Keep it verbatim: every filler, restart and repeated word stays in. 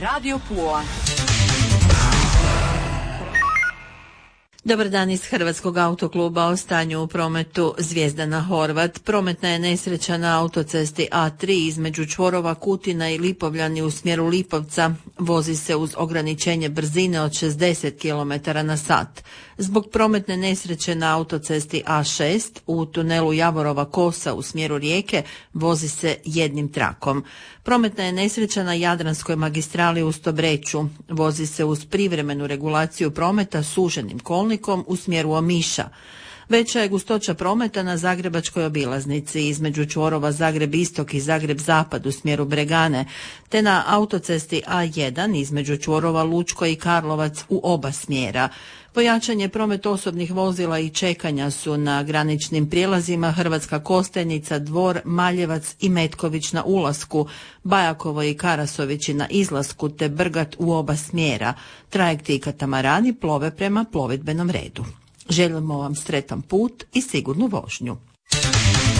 Radio Pula. Dobar dan iz Hrvatskog autokluba. O stanju u prometu. Zvijezdana Horvat. Prometna je nesreća na autocesti A tri između čvorova Kutina i Lipovljani u smjeru Lipovca. Vozi se uz ograničenje brzine od šezdeset kilometara na sat. Zbog prometne nesreće na autocesti A šest u tunelu Javorova Kosa u smjeru Rijeke vozi se jednim trakom. Prometna je nesreća na Jadranskoj magistrali u Stobreću. Vozi se uz privremenu regulaciju prometa suženim kolnikom u smjeru Omiša. Veća je gustoća prometa na Zagrebačkoj obilaznici između čvorova Zagreb Istok i Zagreb Zapad u smjeru Bregane, te na autocesti A jedan između čvorova Lučko i Karlovac u oba smjera. Pojačan je promet osobnih vozila i čekanja su na graničnim prijelazima Hrvatska Kostajnica, Dvor, Maljevac i Metković na ulasku, Bajakovo i Karasovići na izlasku te Brgat u oba smjera. Trajekti i katamarani plove prema plovidbenom redu. Želimo vam sretan put i sigurnu vožnju.